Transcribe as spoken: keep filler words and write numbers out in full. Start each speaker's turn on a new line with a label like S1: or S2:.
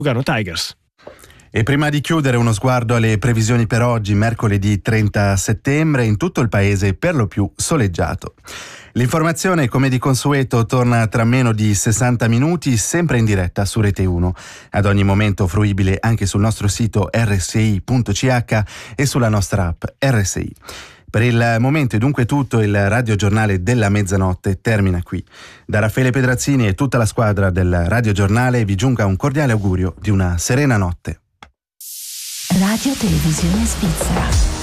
S1: Lugano Tigers.
S2: E prima di chiudere, uno sguardo alle previsioni per oggi, mercoledì trenta settembre, in tutto il paese per lo più soleggiato. L'informazione, come di consueto, torna tra meno di sessanta minuti, sempre in diretta su Rete uno, ad ogni momento fruibile anche sul nostro sito erre esse i punto ci acca e sulla nostra app erre esse i. Per il momento è dunque tutto, il radiogiornale della mezzanotte termina qui. Da Raffaele Pedrazzini e tutta la squadra del radiogiornale vi giunga un cordiale augurio di una serena notte.
S3: Radio Televisione Svizzera.